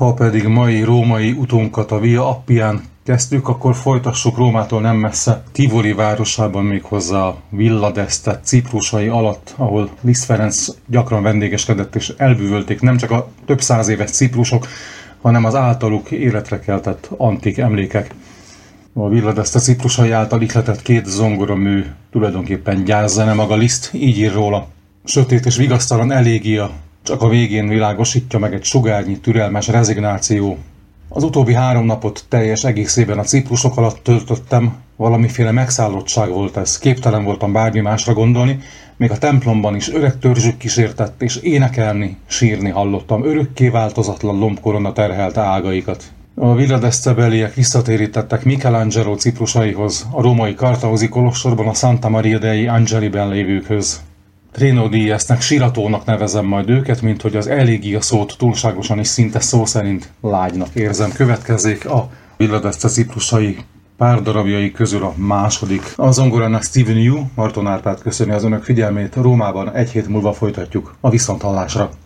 Ha pedig mai római utunkat a Via Appián kezdtük, akkor folytassuk Rómától nem messze, Tivoli városában, méghozzá a Villa d'Este ciprusai alatt, ahol Liszt Ferenc gyakran vendégeskedett, és elbűvölték nem csak a több száz éves ciprusok, hanem az általuk életre keltett antik emlékek. A Villa d'Este ciprusai által ihletett két zongoramű tulajdonképpen gyászene, maga Liszt így ír róla. Sötét és vigasztalan elégia, csak a végén világosítja meg egy sugárnyi türelmes rezignáció. Az utóbbi 3 napot teljes egészében a ciprusok alatt töltöttem, valamiféle megszállottság volt ez, képtelen voltam bármi másra gondolni, még a templomban is öreg törzsük kísértett, és énekelni, sírni hallottam örökké változatlan lombkorona terhelte ágaikat. A Villa d'Este-beliek visszatérítettek Michelangelo ciprusaihoz, a római Kartauzi kolostorban a Santa Maria dei Angeliben lévőkhöz. Trino Diasnek, síratónak nevezem majd őket, mint hogy az elégia szót túlságosan is szinte szó szerint lágynak érzem. Következzék a Villa d'Este ciprusai pár darabjai közül a második. A zongorának Steven Yu, Marton Árpád köszöni az önök figyelmét, Rómában 1 hét múlva folytatjuk. A viszonthallásra!